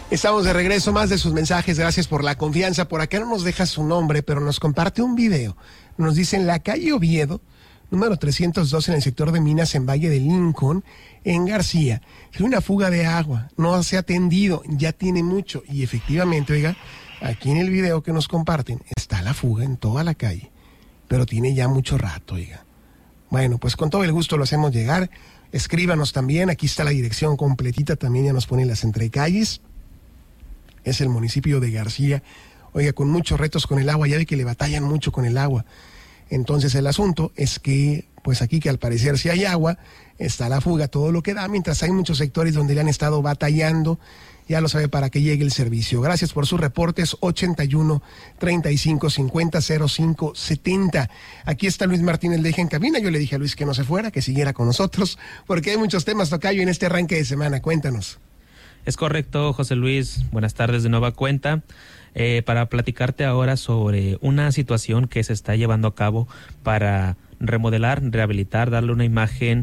Estamos de regreso, más de sus mensajes, gracias por la confianza. Por acá no nos deja su nombre, pero nos comparte un video. Nos dice: en la calle Oviedo, número 302, en el sector de Minas, en Valle de Lincoln, en García, hay una fuga de agua, no se ha atendido, ya tiene mucho. Y efectivamente, oiga, aquí en el video que nos comparten, está la fuga en toda la calle, pero tiene ya mucho rato, oiga. Bueno, pues con todo el gusto lo hacemos llegar. Escríbanos también, aquí está la dirección completita, también ya nos ponen las entrecalles. Es el municipio de García, oiga, con muchos retos con el agua, ya ve que le batallan mucho con el agua. Entonces el asunto es que, pues aquí que al parecer si hay agua, está la fuga, todo lo que da, mientras hay muchos sectores donde le han estado batallando, ya lo sabe, para que llegue el servicio. Gracias por sus reportes, 81 35 50 05 70. Aquí está Luis Martínez Leija en cabina. Yo le dije a Luis que no se fuera, que siguiera con nosotros, porque hay muchos temas, tocayo, en este arranque de semana. Cuéntanos. Es correcto, José Luis. Buenas tardes de nueva cuenta. Para platicarte ahora sobre una situación que se está llevando a cabo para remodelar, rehabilitar, darle una imagen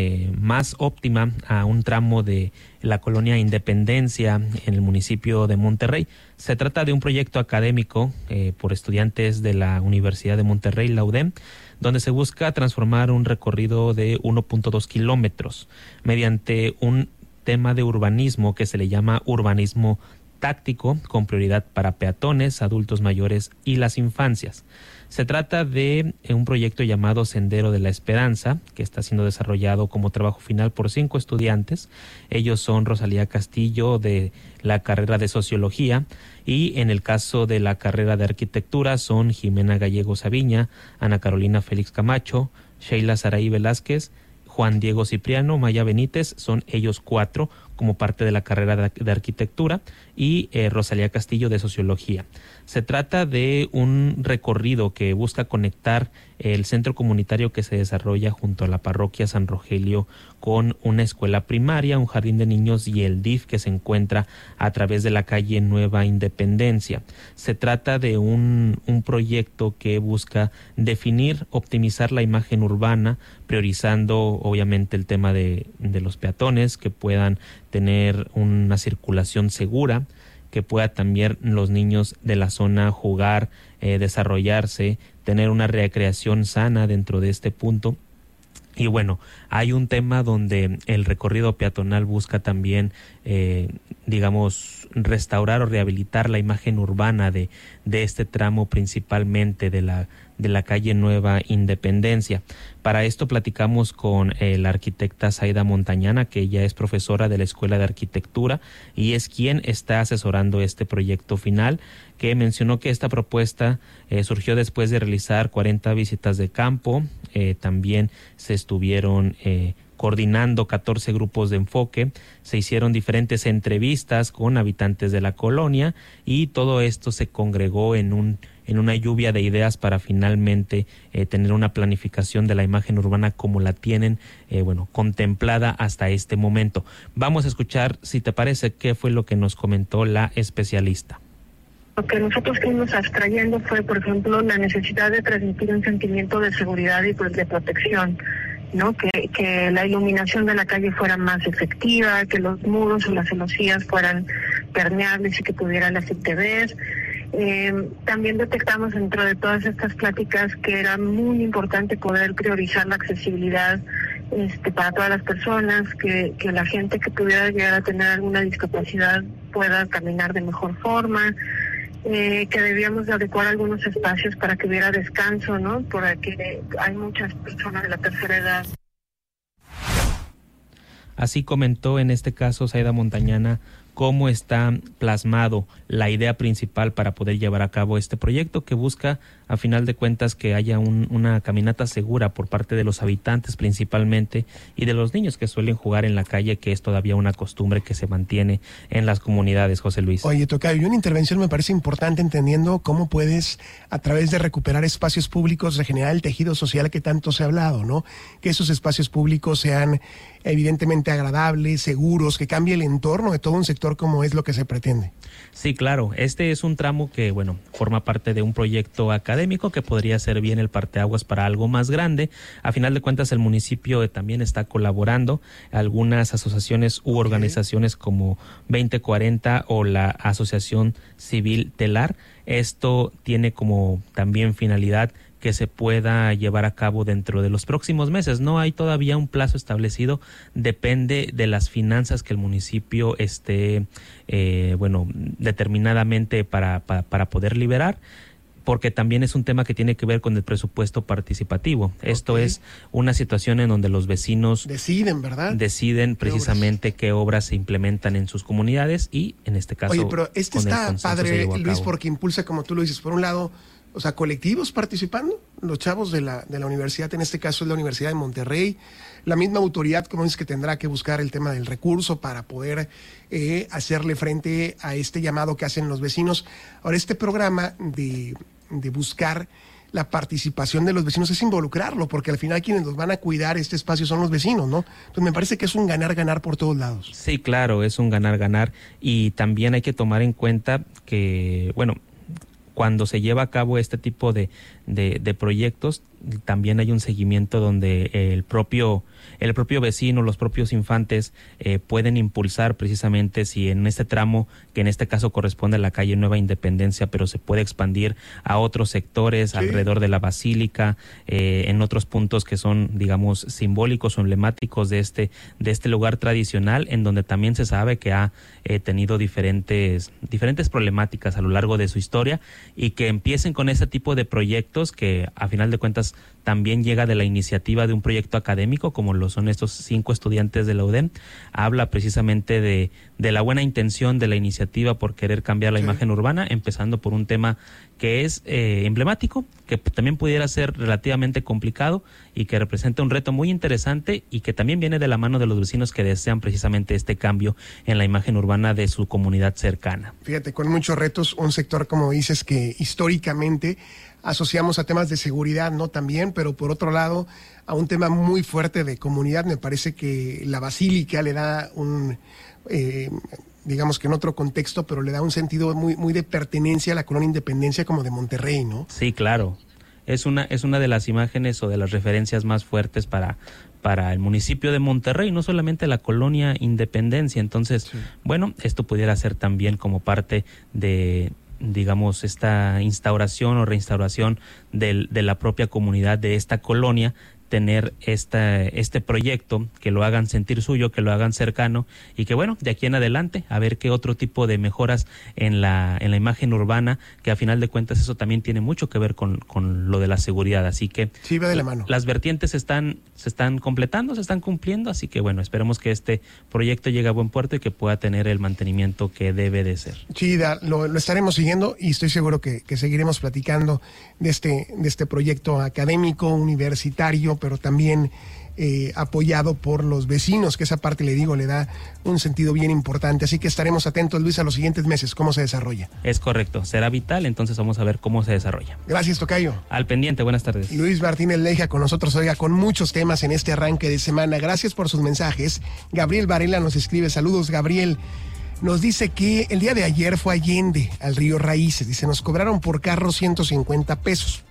más óptima a un tramo de la colonia Independencia en el municipio de Monterrey. Se trata de un proyecto académico por estudiantes de la Universidad de Monterrey, la UDEM, donde se busca transformar un recorrido de 1.2 kilómetros mediante un tema de urbanismo que se le llama urbanismo táctico, con prioridad para peatones, adultos mayores y las infancias. Se trata de un proyecto llamado Sendero de la Esperanza, que está siendo desarrollado como trabajo final por 5 estudiantes. Ellos son Rosalía Castillo, de la carrera de Sociología, y en el caso de la carrera de Arquitectura son Jimena Gallegos Aviña, Ana Carolina Félix Camacho, Sheila Saraí Velázquez, Juan Diego Cipriano, Maya Benítez. Son ellos 4 como parte de la carrera de Arquitectura, y Rosalía Castillo de Sociología. Se trata de un recorrido que busca conectar el centro comunitario que se desarrolla junto a la parroquia San Rogelio con una escuela primaria, un jardín de niños y el DIF que se encuentra a través de la calle Nueva Independencia. Se trata de un proyecto que busca definir, optimizar la imagen urbana, priorizando obviamente el tema de los peatones, que puedan tener una circulación segura, que pueda también los niños de la zona jugar, desarrollarse, tener una recreación sana dentro de este punto. Y bueno, hay un tema donde el recorrido peatonal busca también, restaurar o rehabilitar la imagen urbana de este tramo, principalmente de la calle Nueva Independencia. Para esto platicamos con la arquitecta Zaida Montañana, que ella es profesora de la Escuela de Arquitectura y es quien está asesorando este proyecto final, que mencionó que esta propuesta surgió después de realizar 40 visitas de campo. También se estuvieron coordinando 14 grupos de enfoque, se hicieron diferentes entrevistas con habitantes de la colonia y todo esto se congregó en una lluvia de ideas para finalmente tener una planificación de la imagen urbana como la tienen contemplada hasta este momento. Vamos a escuchar, si te parece, qué fue lo que nos comentó la especialista. Lo que nosotros fuimos abstrayendo fue, por ejemplo, la necesidad de transmitir un sentimiento de seguridad y pues de protección, ¿no? Que la iluminación de la calle fuera más efectiva, que los muros o las celosías fueran permeables y que tuvieran las ITVs. También detectamos dentro de todas estas pláticas que era muy importante poder priorizar la accesibilidad para todas las personas, que la gente que pudiera llegar a tener alguna discapacidad pueda caminar de mejor forma, que debíamos de adecuar algunos espacios para que hubiera descanso, ¿no? Porque hay muchas personas de la tercera edad. Así comentó en este caso Zaida Montañana cómo está plasmado la idea principal para poder llevar a cabo este proyecto, que busca a final de cuentas que haya una caminata segura por parte de los habitantes principalmente y de los niños que suelen jugar en la calle, que es todavía una costumbre que se mantiene en las comunidades, José Luis. Oye, tocayo, una intervención me parece importante, entendiendo cómo puedes, a través de recuperar espacios públicos, regenerar el tejido social que tanto se ha hablado, ¿no? Que esos espacios públicos sean evidentemente agradables, seguros, que cambie el entorno de todo un sector sector como es lo que se pretende. Sí, claro. Este es un tramo que, bueno, forma parte de un proyecto académico que podría ser bien el parteaguas para algo más grande. A final de cuentas, el municipio también está colaborando. Algunas asociaciones u organizaciones como 2040 o la Asociación Civil Telar. Esto tiene como también finalidad que se pueda llevar a cabo dentro de los próximos meses. No hay todavía un plazo establecido, depende de las finanzas que el municipio esté, determinadamente para poder liberar, porque también es un tema que tiene que ver con el presupuesto participativo. Esto es una situación en donde los vecinos deciden, ¿verdad? Deciden precisamente qué obras se implementan en sus comunidades y en este caso... Oye, pero está padre, Luis, porque impulsa, como tú lo dices, por un lado, o sea, colectivos participando, los chavos de la universidad, en este caso es la Universidad de Monterrey, la misma autoridad, como dices, que tendrá que buscar el tema del recurso para poder hacerle frente a este llamado que hacen los vecinos. Ahora, este programa de buscar la participación de los vecinos es involucrarlo, porque al final quienes nos van a cuidar este espacio son los vecinos, ¿no? Entonces me parece que es un ganar-ganar por todos lados. Sí, claro, es un ganar-ganar, y también hay que tomar en cuenta que, bueno, cuando se lleva a cabo este tipo de proyectos, también hay un seguimiento donde el propio vecino, los propios infantes pueden impulsar precisamente si en este tramo, que en este caso corresponde a la calle Nueva Independencia, pero se puede expandir a otros sectores alrededor de la Basílica, en otros puntos que son, digamos, simbólicos o emblemáticos de este lugar tradicional, en donde también se sabe que ha tenido diferentes problemáticas a lo largo de su historia, y que empiecen con ese tipo de proyectos que a final de cuentas también llega de la iniciativa de un proyecto académico, como lo son estos 5 estudiantes de la UDEM. Habla precisamente de la buena intención de la iniciativa por querer cambiar la imagen urbana, empezando por un tema que es emblemático, que también pudiera ser relativamente complicado y que representa un reto muy interesante, y que también viene de la mano de los vecinos que desean precisamente este cambio en la imagen urbana de su comunidad cercana. Fíjate, con muchos retos, un sector, como dices, que históricamente asociamos a temas de seguridad, ¿no? También, pero por otro lado, a un tema muy fuerte de comunidad. Me parece que la Basílica le da digamos que en otro contexto, pero le da un sentido muy, muy de pertenencia a la colonia Independencia, como de Monterrey, ¿no? Sí, claro. Es una de las imágenes o de las referencias más fuertes para el municipio de Monterrey, no solamente la colonia Independencia. Entonces, bueno, esto pudiera ser también como parte de, digamos, esta instauración o reinstauración de la propia comunidad de esta colonia, tener este proyecto, que lo hagan sentir suyo, que lo hagan cercano, y que, bueno, de aquí en adelante a ver qué otro tipo de mejoras en la imagen urbana, que a final de cuentas eso también tiene mucho que ver con lo de la seguridad. Así que sí, va de la mano. Las vertientes se están completando, se están cumpliendo, así que, bueno, esperemos que este proyecto llegue a buen puerto y que pueda tener el mantenimiento que debe de ser. Sí, lo estaremos siguiendo, y estoy seguro que seguiremos platicando de este proyecto académico, universitario, pero también apoyado por los vecinos, que esa parte, le digo, le da un sentido bien importante. Así que estaremos atentos, Luis, a los siguientes meses, cómo se desarrolla. Es correcto, será vital, entonces vamos a ver cómo se desarrolla. Gracias, tocayo. Al pendiente, buenas tardes. Luis Martínez Leija con nosotros, oiga, con muchos temas en este arranque de semana. Gracias por sus mensajes. Gabriel Varela nos escribe, saludos, Gabriel. Nos dice que el día de ayer fue Allende, al río Raíces. Dice, nos cobraron por carro 150 pesos.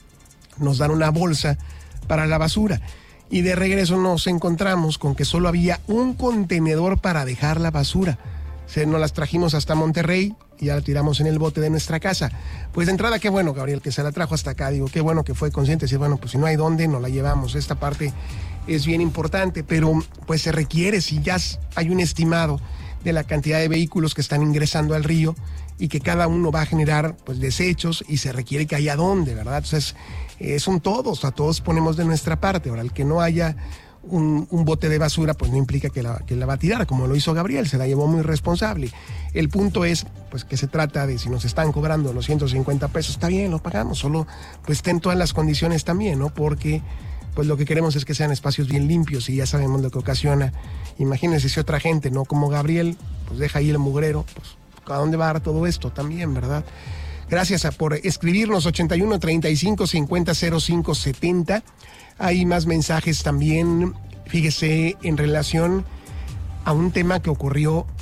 Nos dan una bolsa para la basura, y de regreso nos encontramos con que solo había un contenedor para dejar la basura. Nos las trajimos hasta Monterrey y ya la tiramos en el bote de nuestra casa. Pues de entrada, qué bueno, Gabriel, que se la trajo hasta acá. Digo, qué bueno que fue consciente. Decir, bueno, pues si no hay dónde, nos la llevamos. Esta parte es bien importante, pero pues se requiere, si ya hay un estimado de la cantidad de vehículos que están ingresando al río y que cada uno va a generar pues desechos, y se requiere que haya dónde, ¿verdad? Entonces, son todos, a todos ponemos de nuestra parte. Ahora, el que no haya un bote de basura, pues no implica que la va a tirar, como lo hizo Gabriel, se la llevó muy responsable. El punto es, pues, que se trata de, si nos están cobrando los 150 pesos, está bien, lo pagamos, solo pues estén todas las condiciones también, ¿no? Porque pues lo que queremos es que sean espacios bien limpios, y ya sabemos lo que ocasiona. Imagínense si otra gente, ¿no? Como Gabriel, pues deja ahí el mugrero, pues ¿a dónde va a dar todo esto también, verdad? Gracias por escribirnos, 81 35 50 05 70. Hay más mensajes también, fíjese, en relación a un tema que ocurrió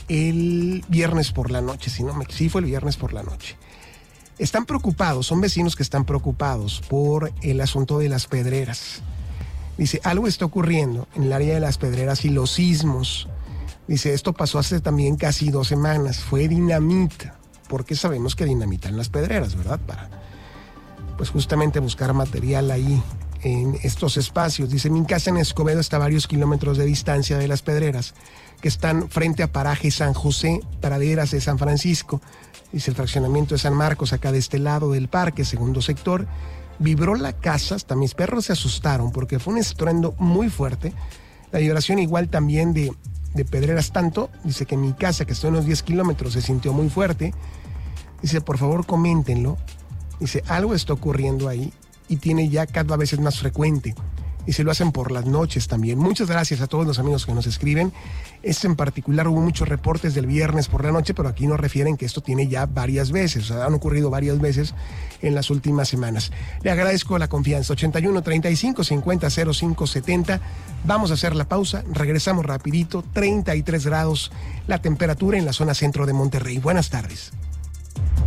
el viernes por la noche, sí fue el viernes por la noche. Están preocupados, son vecinos que están preocupados por el asunto de las pedreras. Dice, algo está ocurriendo en el área de las pedreras y los sismos. Dice, esto pasó hace también casi 2 semanas, fue dinamita, porque sabemos que dinamitan las pedreras, ¿verdad? Para, pues justamente buscar material ahí en estos espacios. Dice, mi casa en Escobedo está a varios kilómetros de distancia de las pedreras, que están frente a Paraje San José, praderas de San Francisco. Dice, el fraccionamiento de San Marcos, acá de este lado del parque, segundo sector. Vibró la casa, hasta mis perros se asustaron porque fue un estruendo muy fuerte. La vibración igual también de pedreras tanto. Dice que mi casa, que está a unos 10 kilómetros, se sintió muy fuerte. Dice, por favor, coméntenlo. Dice, algo está ocurriendo ahí y tiene ya cada vez es más frecuente. Y se lo hacen por las noches también. Muchas gracias a todos los amigos que nos escriben. Este en particular hubo muchos reportes del viernes por la noche, pero aquí nos refieren que esto tiene ya varias veces, o sea, han ocurrido varias veces en las últimas semanas. Le agradezco la confianza. 81 35 50 05 70. Vamos a hacer la pausa, regresamos rapidito. 33 grados la temperatura en la zona centro de Monterrey. Buenas tardes.